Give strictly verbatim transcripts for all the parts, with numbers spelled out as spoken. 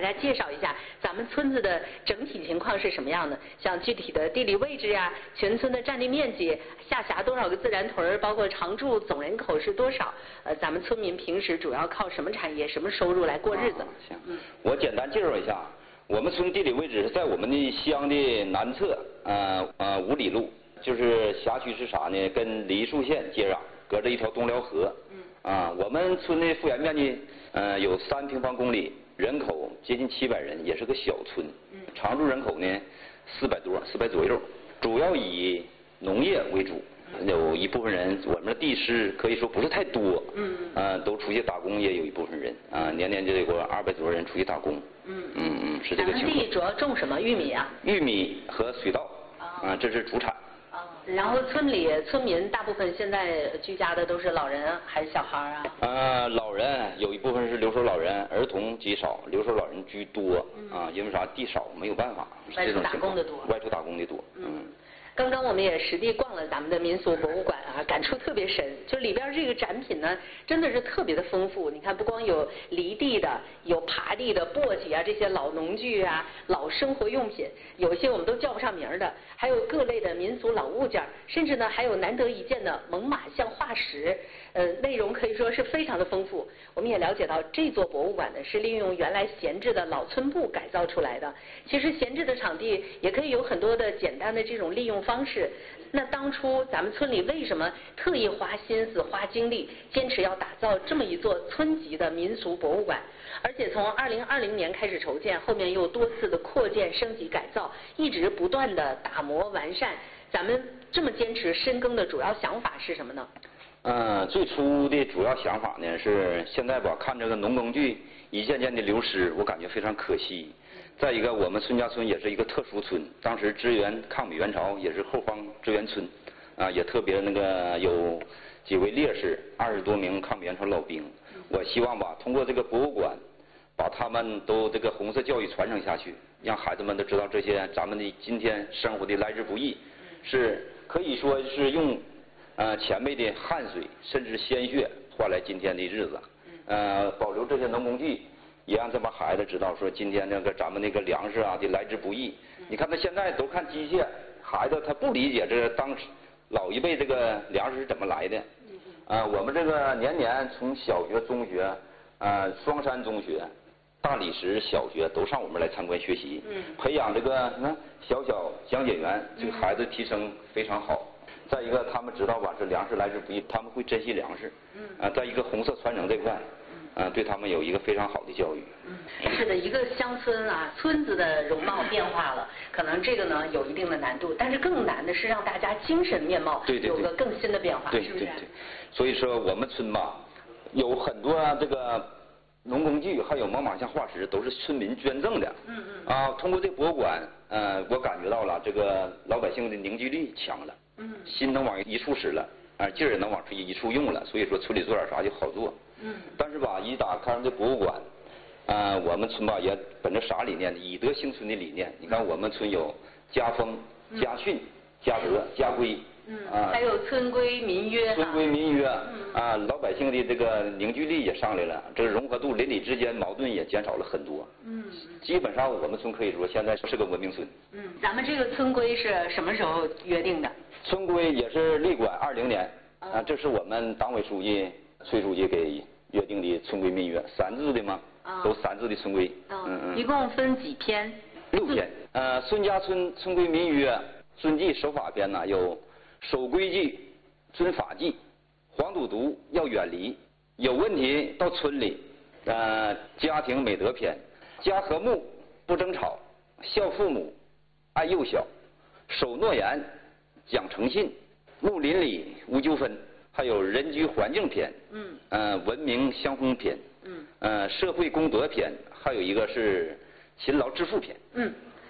家介绍一下咱们村子的整体情况是什么样的，像具体的地理位置呀、全村的占地面积、下辖多少个自然屯，包括常住总人口是多少，呃，咱们村民平时主要靠什么产业、什么收入来过日子？啊、 行，嗯，我简单介绍一下，我们村地理位置是在我们的乡的南侧，呃呃五里路，就是辖区是啥呢？跟梨树县接壤，隔着一条东辽河。嗯。啊，我们村的复原面积，呃，有三平方公里，人口接近七百人，也是个小村。嗯。常住人口呢，四百多，四百左右，主要以农业为主。有一部分人，我们的地势可以说不是太多。嗯。呃，都出去打工，也有一部分人啊，年年就有个二百多人出去打工。嗯嗯嗯，是这个情况。 咱们地主要种什么？玉米啊。 玉米和水稻。啊，这是主产。 然后村里村民大部分现在居家的都是老人还是小孩啊？ 呃，老人有一部分是留守老人，儿童极少，留守老人居多。嗯、啊，因为啥？地少，没有办法。 外出打工的多。 外出打工的多。嗯。 嗯，刚刚我们也实地逛了咱们的民俗博物馆啊，感触特别深。就里边这个展品呢，真的是特别的丰富。你看，不光有犁地的，有耙地的、簸箕啊这些老农具啊、老生活用品，有一些我们都叫不上名的，还有各类的民俗老物件，甚至呢还有难得一见的猛犸象化石。呃，内容可以说是非常的丰富。我们也了解到，这座博物馆呢是利用原来闲置的老村部改造出来的。其实闲置的场地也可以有很多的简单的这种利用方式。那当初咱们村里为什么特意花心思、花精力，坚持要打造这么一座村级的民俗博物馆？而且从二零二零年开始筹建，后面又多次的扩建、升级、改造，一直不断的打磨完善。咱们这么坚持深耕的主要想法是什么呢？ 嗯，最初的主要想法呢是现在吧，看这个农工具一件件的流失，我感觉非常可惜。再一个，我们孙家村也是一个特殊村，当时支援抗美援朝，也是后方支援村，啊，也特别那个有几位烈士，二十多名抗美援朝老兵。我希望吧，通过这个博物馆，把他们都这个红色教育传承下去，让孩子们都知道这些咱们的今天生活的来之不易，是可以说是用呃前辈的汗水甚至鲜血换来今天的日子。呃，保留这些农工具，也让这帮孩子知道说今天那个咱们那个粮食啊的来之不易。你看他现在都看机械，孩子他不理解这当时老一辈这个粮食是怎么来的。呃，我们这个年年从小学、中学，呃，双山中学、大理石小学都上我们来参观学习，嗯，培养这个你看小小讲解员，这个孩子提升非常好。再一个，他们知道吧，这粮食来之不易，他们会珍惜粮食。嗯。啊，在一个红色传承这块，嗯、呃，对他们有一个非常好的教育。 嗯，是的，一个乡村啊，村子的容貌变化了，可能这个呢有一定的难度，但是更难的是让大家精神面貌对对对有个更新的变化， 对是不是？ 对对。所以说我们村吧，有很多这个农工具，还有猛犸象化石，都是村民捐赠的。嗯嗯。啊，通过这博物馆，呃，我感觉到了这个老百姓的凝聚力强了。嗯。心能往一处使了，啊，劲儿也能往出一处用了。所以说村里做点啥就好做。嗯。但是吧，一打开这博物馆，呃，我们村吧也本着啥理念？以德兴村的理念。你看我们村有家风、家训、家德、家规。 嗯，啊，还有村规民约， 村规民约，啊，老百姓的这个凝聚力也上来了，这个融合度，邻里之间矛盾也减少了很多。嗯，基本上我们村可以说现在是个文明村。 嗯，咱们这个村规是什么时候约定的？ 村规也是历管二零年，啊，这是我们党委书记崔书记给约定的村规民约，三字的嘛，啊，都三字的村规。 嗯嗯。一共分几篇？ 六篇。呃，孙家村村规民约遵纪守法篇呢有。守规矩，遵法纪，黄赌毒要远离，有问题到村里。呃，家庭美德篇，家和睦不争吵，孝父母，爱幼小，守诺言，讲诚信，睦邻里无纠纷。还有人居环境篇，嗯，呃，文明相风篇，嗯，呃，社会公德篇，还有一个是勤劳致富篇。 嗯。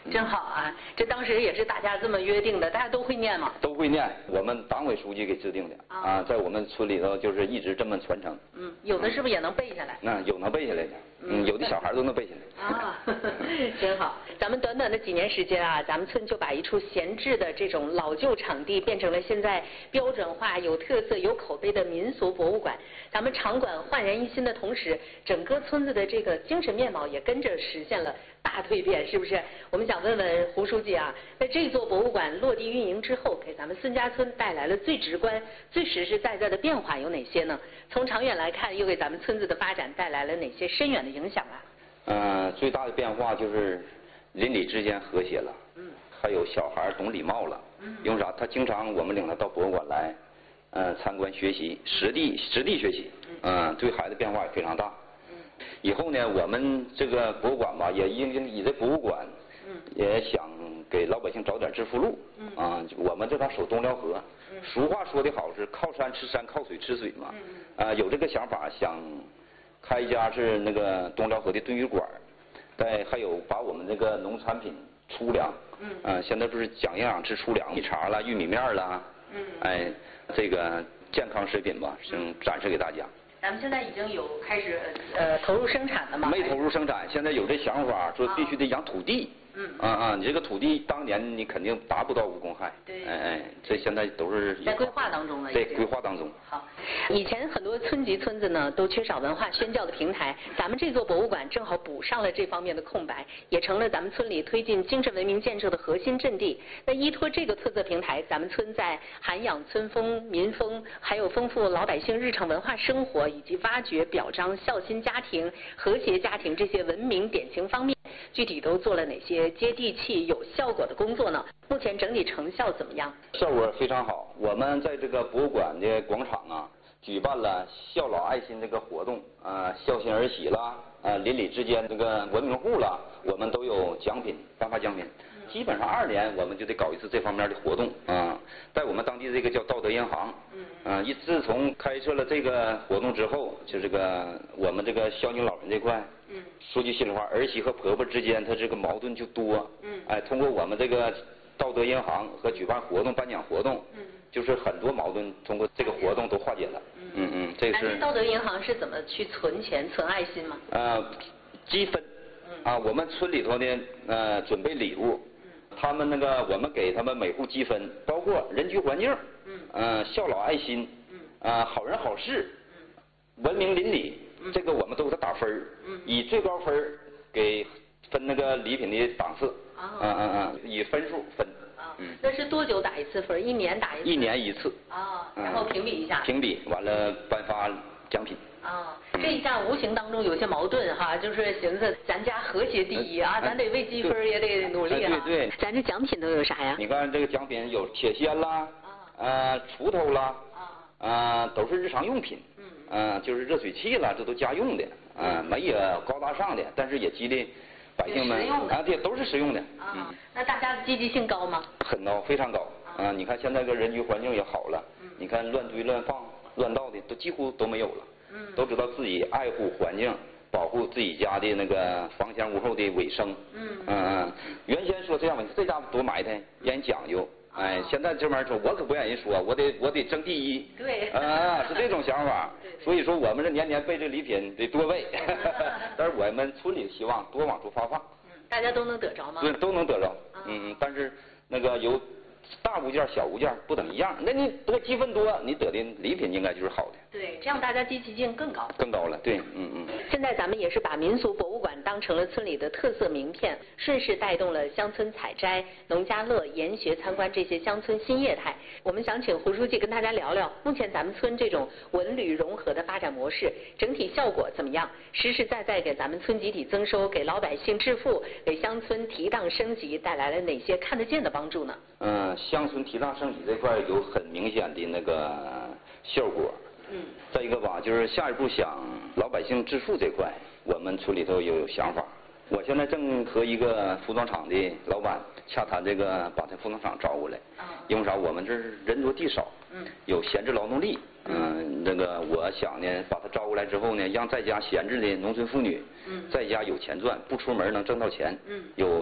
真好啊！这当时也是大家这么约定的，大家都会念吗？ 都会念，我们党委书记给制定的啊, 啊，在我们村里头就是一直这么传承。 嗯，有的是不是也能背下来？ 那、嗯、有能背下来的，嗯，有的小孩都能背下来。 啊，真好！咱们短短的几年时间啊，咱们村就把一处闲置的这种老旧场地变成了现在标准化、有特色、有口碑的民俗博物馆。咱们场馆焕然一新的同时，整个村子的这个精神面貌也跟着实现了大蜕变，是不是？我们想问问胡书记啊，在这座博物馆落地运营之后，给咱们孙家村带来了最直观、最实实在在的变化有哪些呢？从长远来看，又给咱们村子的发展带来了哪些深远的影响啊？ 嗯、呃，最大的变化就是邻里之间和谐了，嗯，还有小孩懂礼貌了，嗯，因为啥？他经常我们领他到博物馆来，呃，参观学习，实地实地学习，嗯、呃，对孩子变化也非常大。以后呢，我们这个博物馆吧，也因以这博物馆，嗯，也想给老百姓找点致富路，嗯，啊，我们这趟守东辽河，嗯，俗话说的好是靠山吃山，靠水吃水嘛，嗯，啊，有这个想法，想开一家是那个东辽河的炖鱼馆，再还有把我们这个农产品粗粮，嗯，啊，现在不是讲营养吃粗粮，米茶啦、玉米面啦，嗯，哎，这个健康食品吧，想展示给大家。 咱们现在已经有开始呃投入生产了吗？ 没投入生产，现在有这想法，说必须得养土地。嗯。啊啊，你这个土地当年你肯定达不到无公害。对。哎哎，这现在都是在规划当中了。 对，规划当中。 好，以前很多村级村子呢都缺少文化宣教的平台，咱们这座博物馆正好补上了这方面的空白，也成了咱们村里推进精神文明建设的核心阵地。那依托这个特色平台，咱们村在涵养村风民风，还有丰富老百姓日常文化生活，以及挖掘表彰孝心家庭、和谐家庭这些文明典型方面，具体都做了哪些接地气、有效果的工作呢？目前整体成效怎么样？ 效果非常好。我们在这个博物馆的广场啊，举办了孝老爱心这个活动，啊、呃，孝心儿媳啦，啊，邻里之间这个文明户啦，我们都有奖品，颁发奖品。基本上二年我们就得搞一次这方面的活动啊，在我们当地这个叫道德银行，嗯，啊，一自从开设了这个活动之后，就这个我们这个孝敬老人这块，嗯，说句心里话，儿媳和婆婆之间她这个矛盾就多，嗯，哎，通过我们这个道德银行和举办活动、颁奖活动，嗯，就是很多矛盾通过这个活动都化解了，嗯嗯，这是。 道德银行是怎么去存钱、存爱心吗？ 呃，积分，啊，我们村里头呢，呃，准备礼物。他们那个，我们给他们每户积分，包括人居环境，嗯，呃，孝老爱心，嗯，啊，好人好事，嗯，文明邻里，嗯，这个我们都给他打分儿，嗯，以最高分儿给分那个礼品的档次，啊，嗯嗯嗯，以分数分， 啊，嗯，那是多久打一次分？一年打一次？ 一年一次， 啊，然后评比一下， 评比完了颁发奖品。 啊，这一下无形当中有些矛盾哈，就是寻思咱家和谐第一啊，咱得为积分也得努力啊。对对。 咱这奖品都有啥呀？ 你看这个奖品有铁锨啦，呃，锄头啦，啊，都是日常用品。嗯。嗯，就是热水器啦，这都家用的，嗯，没也高大上的，但是也激励百姓们啊，对，都是实用的。 啊，那大家的积极性高吗？ 很高，非常高。啊，你看现在个人居环境也好了，你看乱堆乱放、乱倒的都几乎都没有了。都知道自己爱护环境，保护自己家的那个房前屋后的卫生。嗯嗯，原先说这样吧，这家多埋汰，让人讲究。哎，现在这玩意儿说，我可不让人说，我得我得争第一。 对。 啊，是这种想法。所以说我们这年年备这礼品得多备。但是我们村里希望多往出发放。 嗯，大家都能得着吗？ 对，都能得着。嗯，但是那个有大物件、小物件不等一样。那你得积分多，你得的礼品应该就是好的。 对，这样大家积极性更高。 更高了，对，嗯嗯。 现在咱们也是把民俗博物馆当成了村里的特色名片，顺势带动了乡村采摘、农家乐、研学参观这些乡村新业态。我们想请胡书记跟大家聊聊，目前咱们村这种文旅融合的发展模式，整体效果怎么样？实实在在给咱们村集体增收、给老百姓致富、给乡村提档升级带来了哪些看得见的帮助呢？ 嗯，乡村提档升级这块有很明显的那个效果。嗯，再一个吧，就是下一步想老百姓致富这块，我们村里头也有想法。我现在正和一个服装厂的老板洽谈这个，把这服装厂招过来。啊。因为啥？我们这儿人多地少，嗯，有闲置劳动力。嗯，那个我想呢，把他招过来之后呢，让在家闲置的农村妇女，嗯，在家有钱赚，不出门能挣到钱，嗯，有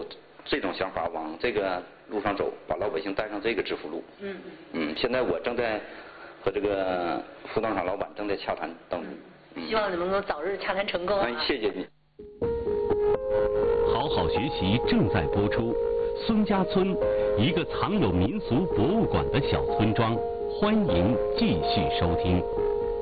这种想法往这个路上走，把老百姓带上这个致富路。嗯嗯。现在我正在和这个服装厂老板正在洽谈当中。 嗯。希望你们能够早日洽谈成功啊！ 哎，谢谢你。 好好学习正在播出。孙家村，一个藏有民俗博物馆的小村庄，欢迎继续收听。